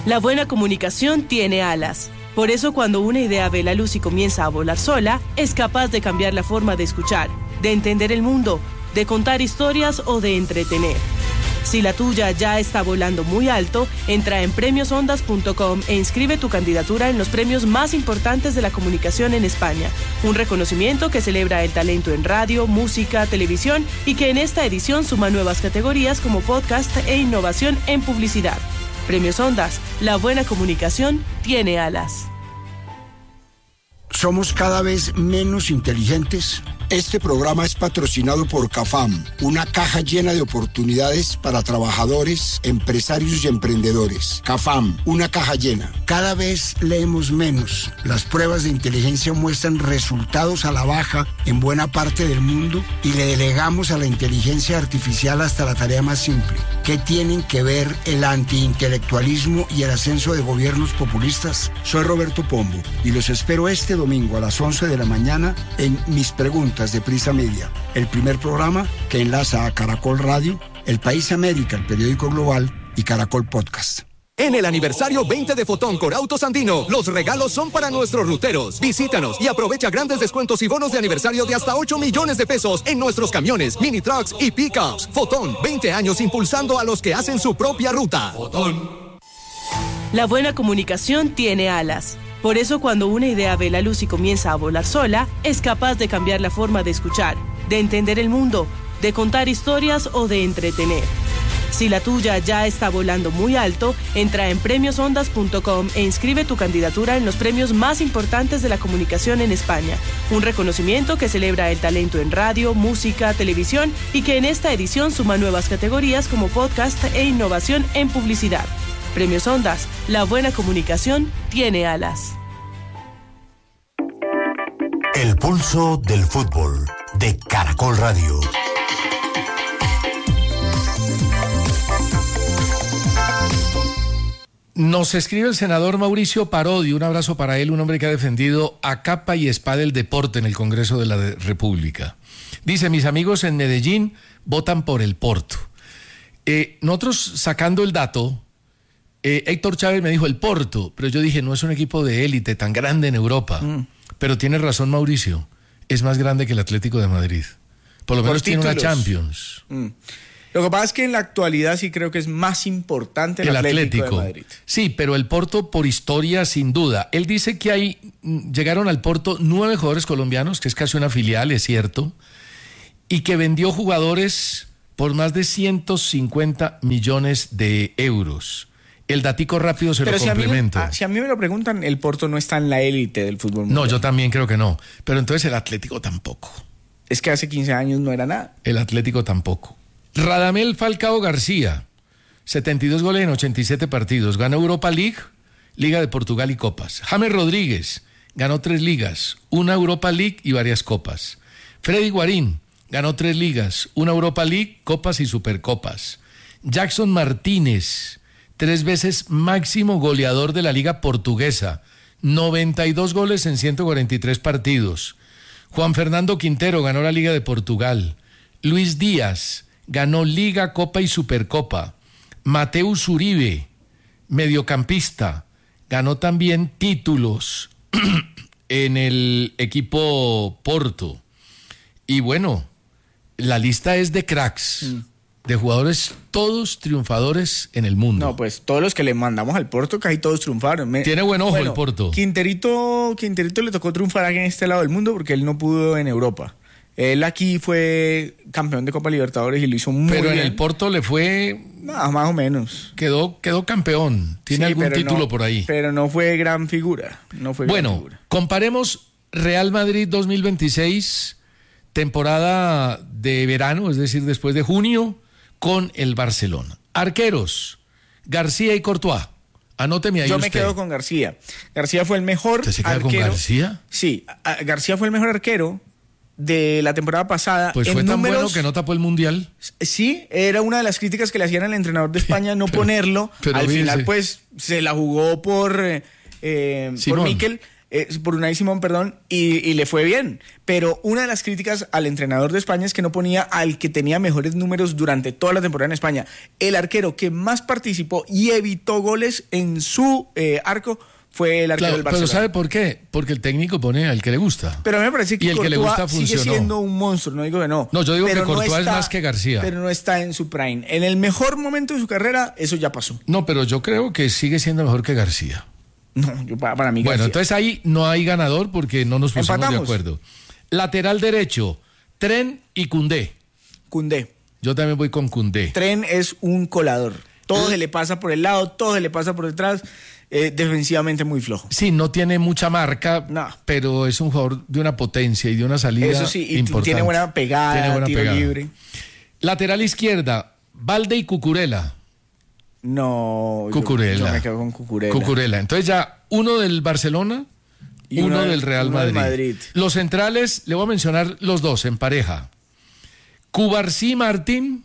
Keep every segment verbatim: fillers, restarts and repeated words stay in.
La buena comunicación tiene alas. Por eso, cuando una idea ve la luz y comienza a volar sola, es capaz de cambiar la forma de escuchar, de entender el mundo, de contar historias o de entretener. Si la tuya ya está volando muy alto, entra en premios ondas punto com e inscribe tu candidatura en los premios más importantes de la comunicación en España. Un reconocimiento que celebra el talento en radio, música, televisión y que en esta edición suma nuevas categorías como podcast e innovación en publicidad. Premios Ondas, la buena comunicación tiene alas. ¿Somos cada vez menos inteligentes? Este programa es patrocinado por CAFAM, una caja llena de oportunidades para trabajadores, empresarios y emprendedores. CAFAM, una caja llena. Cada vez leemos menos. Las pruebas de inteligencia muestran resultados a la baja en buena parte del mundo y le delegamos a la inteligencia artificial hasta la tarea más simple. ¿Qué tienen que ver el antiintelectualismo y el ascenso de gobiernos populistas? Soy Roberto Pombo y los espero este domingo a las once de la mañana en Mis Preguntas de Prisa Media, el primer programa que enlaza a Caracol Radio, El País América, el periódico global, y Caracol Podcast. En el aniversario veinte de Fotón con Autos Andino, los regalos son para nuestros ruteros. Visítanos y aprovecha grandes descuentos y bonos de aniversario de hasta ocho millones de pesos en nuestros camiones, mini trucks y pickups. Fotón, veinte años impulsando a los que hacen su propia ruta. Fotón. La buena comunicación tiene alas. Por eso, cuando una idea ve la luz y comienza a volar sola, es capaz de cambiar la forma de escuchar, de entender el mundo, de contar historias o de entretener. Si la tuya ya está volando muy alto, entra en premios ondas punto com e inscribe tu candidatura en los premios más importantes de la comunicación en España. Un reconocimiento que celebra el talento en radio, música, televisión y que en esta edición suma nuevas categorías como podcast e innovación en publicidad. Premios Ondas, la buena comunicación tiene alas. El pulso del fútbol de Caracol Radio. Nos escribe el senador Mauricio Parodi, un abrazo para él, un hombre que ha defendido a capa y espada el deporte en el Congreso de la República. Dice, mis amigos en Medellín votan por el Porto. Eh, nosotros sacando el dato, eh, Héctor Chávez me dijo el Porto, pero yo dije, no es un equipo de élite tan grande en Europa. Mm. Pero tiene razón Mauricio, es más grande que el Atlético de Madrid. Por lo por menos títulos. Tiene una Champions. Mm. Lo que pasa es que en la actualidad sí creo que es más importante el, el Atlético, Atlético de Madrid. Sí, pero el Porto por historia sin duda. Él dice que hay llegaron al Porto nueve jugadores colombianos, que es casi una filial, es cierto, y que vendió jugadores por más de ciento cincuenta millones de euros. El datico rápido se pero lo si complemento. A mí, si a mí me lo preguntan, el Porto no está en la élite del fútbol mundial. No, yo también creo que no. Pero entonces el Atlético tampoco. Es que hace quince años no era nada. El Atlético tampoco. Radamel Falcao García, setenta y dos goles en ochenta y siete partidos. Ganó Europa League, Liga de Portugal y Copas. James Rodríguez ganó tres ligas, una Europa League y varias copas. Freddy Guarín ganó tres ligas, una Europa League, copas y supercopas. Jackson Martínez, tres veces máximo goleador de la Liga Portuguesa, noventa y dos goles en ciento cuarenta y tres partidos. Juan Fernando Quintero ganó la Liga de Portugal. Luis Díaz ganó Liga, Copa y Supercopa. Mateus Uribe, mediocampista, ganó también títulos en el equipo Porto. Y bueno, la lista es de cracks, mm. de jugadores todos triunfadores en el mundo. No, pues todos los que le mandamos al Porto, casi todos triunfaron. Me... Tiene buen ojo bueno, el Porto. Quinterito, Quinterito le tocó triunfar aquí en este lado del mundo porque él no pudo en Europa. Él aquí fue campeón de Copa Libertadores y lo hizo muy pero bien. Pero en el Porto le fue... No, más o menos. Quedó, quedó campeón. Tiene sí, algún título no, por ahí. Pero no fue gran figura. No fue bueno, gran figura. Comparemos Real Madrid dos mil veintiséis, temporada de verano, es decir, después de junio, con el Barcelona. Arqueros, García y Courtois. Anóteme ahí Yo usted. me quedo con García. García fue el mejor ¿Usted se queda arquero. con García? Sí, a, García fue el mejor arquero de la temporada pasada. Pues en fue tan números, bueno que no tapó el Mundial. Sí, era una de las críticas que le hacían al entrenador de España no pero, ponerlo. Pero al fíjense. Final pues se la jugó por, eh, por Mikel. eh, por Unai Simón, perdón, y, y le fue bien. Pero una de las críticas al entrenador de España es que no ponía al que tenía mejores números durante toda la temporada en España. El arquero que más participó y evitó goles en su eh, arco fue el arquero Claro, del Barcelona. pero ¿sabe por qué? Porque el técnico pone al que le gusta. Pero a mí me parece que Y el que le gusta Courtois sigue funcionó. siendo un monstruo, no digo que no. No, yo digo pero que Courtois no es está- más que García. Pero no está en su prime. En el mejor momento de su carrera, eso ya pasó. No, pero yo creo que sigue siendo mejor que García. No, yo, para, para mí Bueno, García. entonces ahí no hay ganador porque no nos pusimos Empatamos. de acuerdo. Lateral derecho, Tren y Koundé. Koundé. Yo también voy con Koundé. Tren es un colador. Todo se le pasa por el lado, todo se le pasa por detrás. Eh, defensivamente muy flojo. Sí, no tiene mucha marca, No. pero es un jugador de una potencia y de una salida Eso sí, y importante. tiene buena pegada, Tiene buena tiro pegada. libre. Lateral izquierda, Valde y Cucurella. No, yo- Cucurella. Yo, me quedo con Cucurella. Cucurella. Entonces ya uno del Barcelona Y uno, uno- del Real uno del Madrid. Madrid. Los centrales, le voy a mencionar los dos en pareja. Cubarsí Martín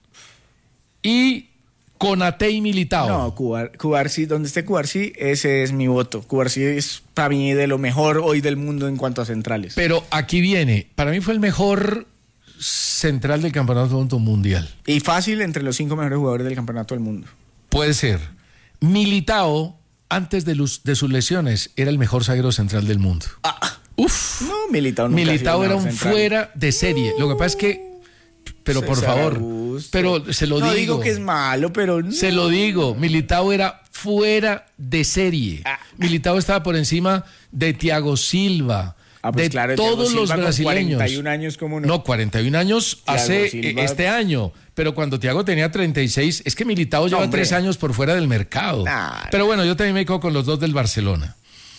y Konaté y Militao. No, Cubar, Cubarsí, donde esté Cubarsí, ese es mi voto. Cubarsí es para mí de lo mejor hoy del mundo en cuanto a centrales. Pero aquí viene, para mí fue el mejor central del Campeonato Mundial. Y fácil entre los cinco mejores jugadores del campeonato del mundo. Puede ser. Militao, antes de, luz- de sus lesiones, era el mejor zaguero central del mundo. Uf. No, Militao nunca ha sido Militao el era mejor un central. fuera de serie. Lo que pasa es que, pero por César favor, Augusto. pero se lo no digo. digo que es malo, pero no. Se lo digo, Militao era fuera de serie. Ah. Militao estaba por encima de Thiago Silva, Ah, pues de claro, Thiago todos Silva los con brasileños. cuarenta y un años, ¿cómo no? No, cuarenta y un años Thiago hace Silva. eh, este año. Pero cuando Thiago tenía treinta y seis, es que Militao lleva hombre. tres años por fuera del mercado. Nah. Pero bueno, yo también me quedo con los dos del Barcelona.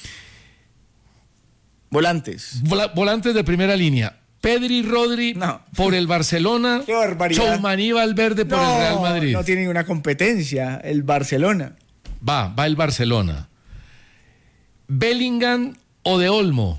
Volantes. Vola- volantes de primera línea. Pedri Rodri No. por el Barcelona. Qué barbaridad. Choumani Valverde por el Real Madrid. No tiene ninguna competencia. El Barcelona. Va, va el Barcelona. Bellingham o de Olmo.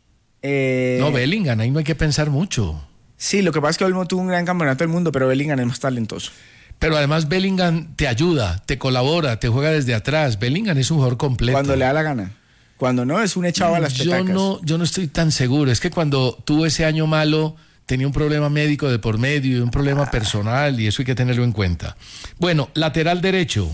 Eh, No, Bellingham, ahí no hay que pensar mucho. Sí, lo que pasa es que Olmo tuvo un gran campeonato del mundo, pero Bellingham es más talentoso. Pero además Bellingham te ayuda, te colabora, te juega desde atrás. Bellingham es un jugador completo. Cuando le da la gana. Cuando no, es un echado a las yo petacas. no, yo no estoy tan seguro. Es que cuando tuvo ese año malo, tenía un problema médico de por medio y un problema Ah. personal, y eso hay que tenerlo en cuenta. Bueno, lateral derecho.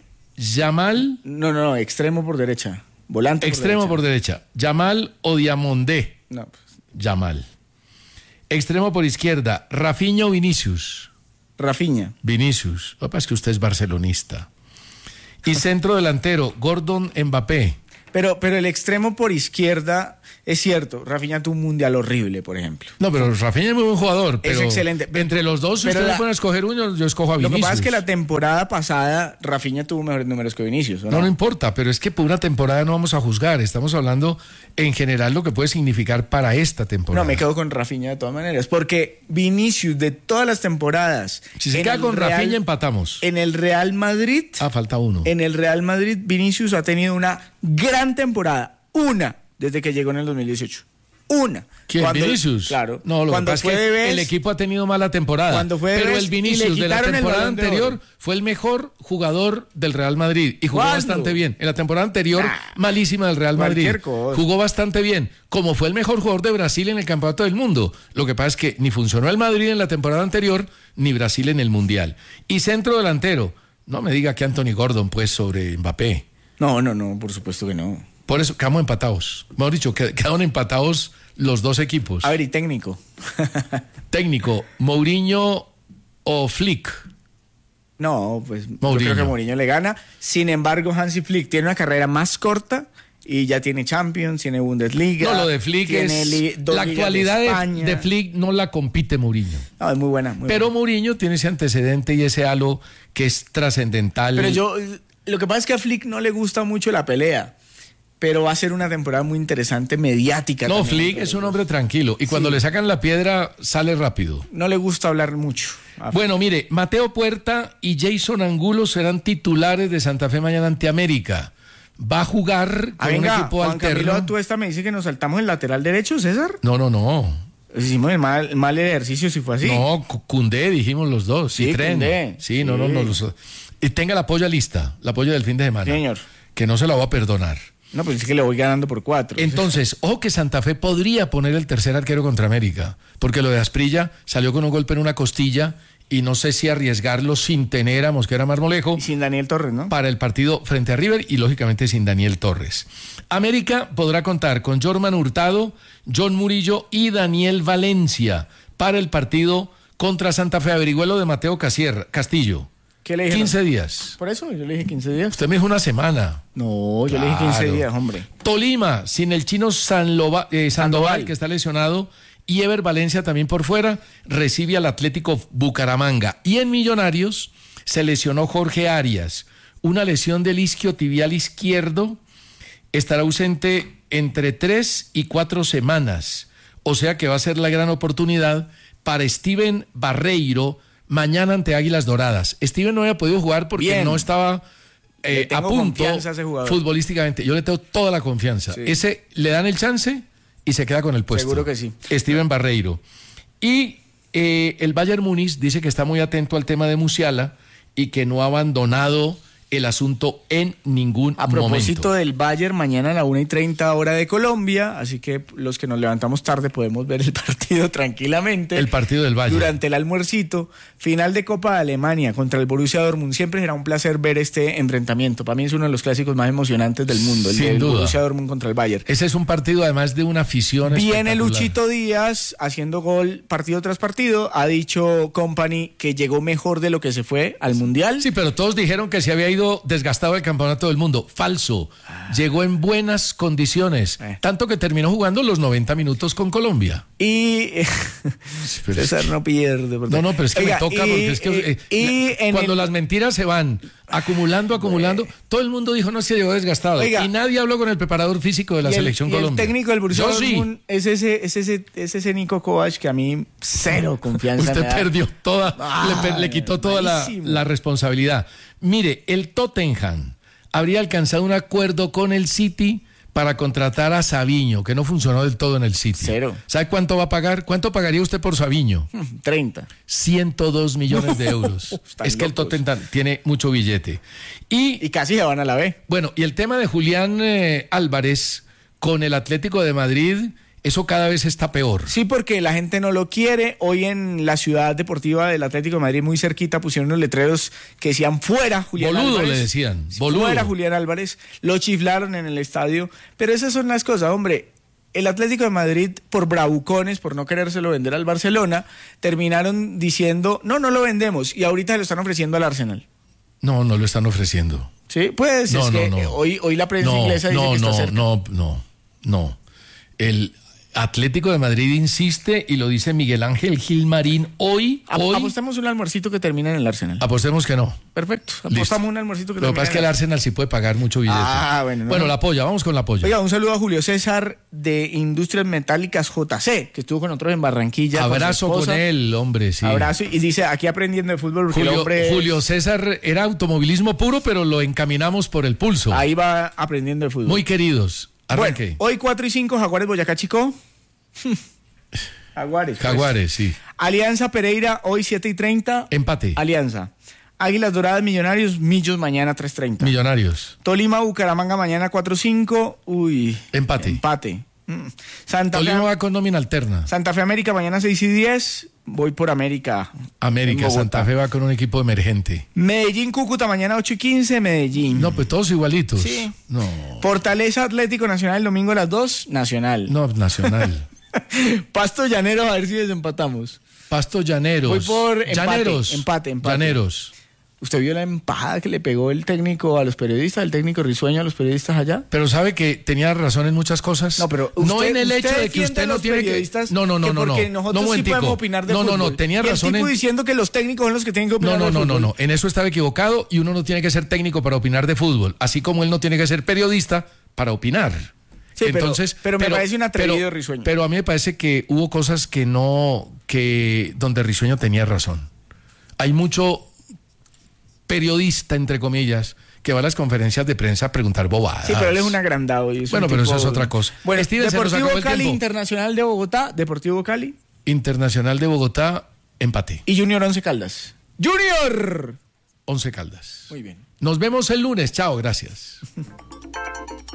Yamal, No, no, no, extremo por derecha. Volante extremo por por derecha. Yamal o Diamondé. derecha. No, pues, Yamal. Extremo por izquierda, Rafinha o Vinicius. Rafinha. Vinicius. Lo que pasa es que usted es barcelonista. Y centro delantero, Gordon Mbappé. Pero, pero el extremo por izquierda, es cierto, Rafinha tuvo un mundial horrible, por ejemplo. No, pero Rafinha es muy buen jugador. Pero excelente. Entre los dos, si Pero ustedes la- pueden escoger uno, yo escojo a Lo Vinicius. que pasa es que la temporada pasada Rafinha tuvo mejores números que Vinicius, ¿o No, no? no importa, pero es que por una temporada no vamos a juzgar. Estamos hablando en general lo que puede significar para esta temporada. No, me quedo con Rafinha de todas maneras, porque Vinicius de todas las temporadas... Si se en queda el con Real- Rafinha, empatamos. En el Real Madrid, Ah, falta uno. en el Real Madrid, Vinicius ha tenido una gran temporada, una, desde que llegó en el dos mil dieciocho. Una. ¿Quién? Cuando- ¿Vinicius? Claro. No, lo que Cuando pasa fue es que de Bes- el equipo ha tenido mala temporada. Cuando fue de pero Bes el y le Vinicius de la quitaron el temporada Balón de anterior Oro. fue el mejor jugador del Real Madrid y jugó ¿Cuándo? bastante bien. En la temporada anterior, Nah. malísima del Real Madrid. Cualquier cosa. Jugó bastante bien. Como fue el mejor jugador de Brasil en el Campeonato del Mundo. Lo que pasa es que ni funcionó el Madrid en la temporada anterior, ni Brasil en el Mundial. Y centro delantero. No me diga que Anthony Gordon, pues, sobre Mbappé. No, no, no, por supuesto que no. Por eso quedamos empatados. Mejor dicho, qued- quedaron empatados los dos equipos. A ver, y técnico. Técnico, Mourinho o Flick. No, pues Mourinho. yo creo que Mourinho le gana. Sin embargo, Hansi Flick tiene una carrera más corta y ya tiene Champions, tiene Bundesliga. No, lo de Flick tiene es... li- dos La ligas actualidad de, España. de Flick no la compite Mourinho. No, es muy buena. Muy Pero buena. Mourinho tiene ese antecedente y ese halo que es trascendental. Pero yo, lo que pasa es que a Flick no le gusta mucho la pelea. Pero va a ser una temporada muy interesante, mediática. No, también. Flick es un hombre tranquilo. Y cuando Sí. le sacan la piedra, sale rápido. No le gusta hablar mucho. a Bueno, mire, Mateo Puerta y Jason Angulo serán titulares de Santa Fe mañana ante América. Va a jugar Ah, con venga, un equipo Juan alterno. Camilo Atuesta me dice que nos saltamos el lateral derecho, César. No, no, no. Hicimos el mal, mal ejercicio si fue así. No, Cu- Cundé, dijimos los dos. Sí, y Tren. Koundé. Sí, no, Sí. no, no. los- y tenga la polla lista, la polla del fin de semana. Señor. Que no se la voy a perdonar. No, pues es que le voy ganando por cuatro. Entonces, ojo que Santa Fe podría poner el tercer arquero contra América, porque lo de Asprilla salió con un golpe en una costilla y no sé si arriesgarlo sin tener a Mosquera Marmolejo. Y sin Daniel Torres, ¿no? Para el partido frente a River y lógicamente sin Daniel Torres. América podrá contar con Jorman Hurtado, John Murillo y Daniel Valencia para el partido contra Santa Fe. Averigüelo de Mateo Casierra, Castillo. ¿Qué le dije? quince días. Por eso, yo le dije quince días. Usted me dijo una semana. No, yo Claro. le dije quince días, hombre. Tolima, sin el chino Sanlova, eh, Sandoval, Sandoval, que está lesionado, y Ever Valencia también por fuera, recibe al Atlético Bucaramanga. Y en Millonarios se lesionó Jorge Arias, una lesión del isquiotibial izquierdo, estará ausente entre tres y cuatro semanas, o sea que va a ser la gran oportunidad para Steven Barreiro mañana ante Águilas Doradas. Steven no había podido jugar porque Bien. no estaba Le eh, tengo a punto confianza a ese jugador. futbolísticamente. Yo le tengo toda la confianza. Sí. Ese le dan el chance y se queda con el puesto. Seguro que sí. Steven Barreiro. Y eh, el Bayern Múnich dice que está muy atento al tema de Musiala y que no ha abandonado el asunto en ningún A propósito momento. del Bayern, mañana a la una y treinta hora de Colombia, así que los que nos levantamos tarde podemos ver el partido tranquilamente. El partido del Bayern. Durante el almuercito, final de Copa de Alemania contra el Borussia Dortmund. Siempre será un placer ver este enfrentamiento. Para mí es uno de los clásicos más emocionantes del mundo, el Sin del duda. Borussia Dortmund contra el Bayern. Ese es un partido además de una afición Viene espectacular. Luchito Díaz haciendo gol partido tras partido. Ha dicho Company que llegó mejor de lo que se fue al Mundial. Sí, pero todos dijeron que se había ido desgastado el campeonato del mundo. Falso. Llegó en buenas condiciones. Eh. Tanto que terminó jugando los noventa minutos con Colombia. Y Pero es César no pierde. ¿verdad? No, no, pero es que Oiga, me toca y- porque es que y- eh, y la- en cuando el- las mentiras se van acumulando, acumulando, todo el mundo dijo no se llegó desgastado. Oiga. Y nadie habló con el preparador físico de la y el- selección y el Colombia. técnico del Borussia Yo sí. Dortmund es ese, es ese, es ese Nico Kovac que a mí cero confianza Usted me da. perdió toda, Ah, le, per- le quitó toda la, malísimo. la responsabilidad. Mire, el Tottenham habría alcanzado un acuerdo con el City para contratar a Savinho, que no funcionó del todo en el City. Cero. ¿Sabe cuánto va a pagar? ¿Cuánto pagaría usted por Savinho? treinta. ciento dos millones de euros. Están Es que el locos. Tottenham tiene mucho billete. Y Y casi se van a la B. bueno, y el tema de Julián eh, Álvarez con el Atlético de Madrid, eso cada vez está peor. Sí, porque la gente no lo quiere. Hoy en la ciudad deportiva del Atlético de Madrid, muy cerquita, pusieron unos letreros que decían fuera Julián Boludo Álvarez. le decían, boludo. Fuera Julián Álvarez. Lo chiflaron en el estadio. Pero esas son las cosas, hombre. El Atlético de Madrid, por bravucones, por no querérselo vender al Barcelona, terminaron diciendo, no, no lo vendemos. Y ahorita lo están ofreciendo al Arsenal. No, no lo están ofreciendo. Sí, pues No, es no, que no. hoy, hoy la prensa no, inglesa dice no, que está no, cerca. no, no, no. El Atlético de Madrid insiste y lo dice Miguel Ángel Gilmarín hoy, Ap- hoy Apostemos un almuercito que termina en el Arsenal. apostemos que no. Perfecto. Listo. Apostamos un almuercito que Lo que termina pasa es que en el Arsenal sí puede pagar mucho billete. Ah, bueno, no, Bueno, no. la polla, vamos con la polla. Oiga, un saludo a Julio César de Industrias Metálicas J C, que estuvo con nosotros en Barranquilla. con su Abrazo con esposa. él, hombre, sí. Abrazo. Y dice, aquí aprendiendo de fútbol, porque el Julio, hombre Julio César era automovilismo puro, pero lo encaminamos por el pulso. ahí va aprendiendo de fútbol. Muy queridos. Arranque. Bueno, hoy cuatro y cinco, Jaguares Boyacá Chico. Jaguares. pues. Jaguares, sí. Alianza Pereira, hoy siete y treinta. Empate. Alianza. Águilas Doradas Millonarios, Millos mañana tres treinta. Millonarios. Tolima Bucaramanga mañana cuatro cinco. Uy. Empate. Empate. Mm. Santa Tolima Fe, va con nómina alterna. Santa Fe América mañana seis y diez. Voy por América. América, en Bogotá. Santa Fe va con un equipo emergente. Medellín Cúcuta mañana ocho y quince. Medellín. No, pues todos igualitos. Sí. No, Fortaleza Atlético Nacional el domingo a las dos. Nacional. no, Nacional. Pasto Llanero, a ver si desempatamos. Pasto Llaneros. Voy por empate, Llaneros. empate, empate. Llaneros. ¿Usted vio la empajada que le pegó el técnico a los periodistas, el técnico risueño a los periodistas allá? Pero sabe que tenía razón en muchas cosas. No, pero no usted- en el hecho usted de que defiende usted a no los tiene que. periodistas No, no, no, que no, no. porque No, nosotros sí momentico. podemos opinar de no, no, no, fútbol. tenía Y el razón tipo en. diciendo que los técnicos son los que tienen que No, opinar no, de no, no, fútbol. no. En eso estaba equivocado y uno no tiene que ser técnico para opinar de fútbol, así como él no tiene que ser periodista para opinar. Sí, pero- Entonces, pero me parece un atrevido pero- Risueño. Pero a mí me parece que hubo cosas que no, que donde Risueño tenía razón. Hay mucho periodista, entre comillas, que va a las conferencias de prensa a preguntar bobadas. Sí, pero él es un agrandado. Y es Bueno, un pero tipo- eso es otra cosa. Bueno, Steven, se nos Deportivo acabó el Cali tiempo. Internacional de Bogotá, Deportivo Cali Internacional de Bogotá, empate. y Junior Once Caldas. ¡Junior! Once Caldas. Muy bien. Nos vemos el lunes. Chao, gracias.